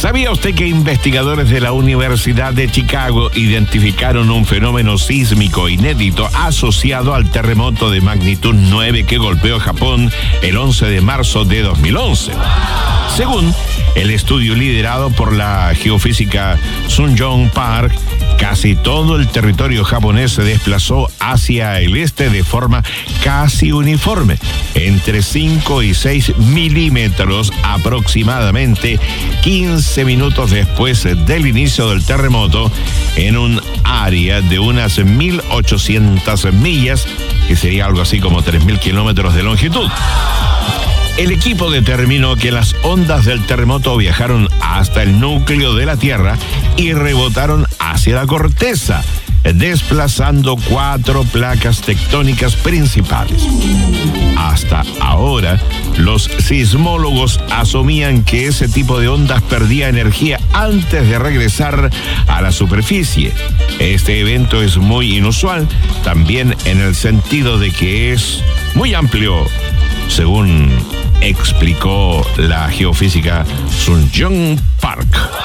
¿Sabía usted que investigadores de la Universidad de Chicago identificaron un fenómeno sísmico inédito asociado al terremoto de magnitud 9 que golpeó Japón el 11 de marzo de 2011? Según el estudio liderado por la geofísica Sun-Young Park, casi todo el territorio japonés se desplazó hacia el este de forma casi uniforme, entre 5 y 6 milímetros aproximadamente 15 minutos después del inicio del terremoto, en un área de unas 1.800 millas, que sería algo así como 3.000 kilómetros de longitud. El equipo determinó que las ondas del terremoto viajaron hasta el núcleo de la Tierra y rebotaron hacia la corteza, desplazando 4 placas tectónicas principales. Hasta ahora, los sismólogos asumían que ese tipo de ondas perdía energía antes de regresar a la superficie. Este evento es muy inusual, también en el sentido de que es muy amplio, según explicó la geofísica Sun-Young Park.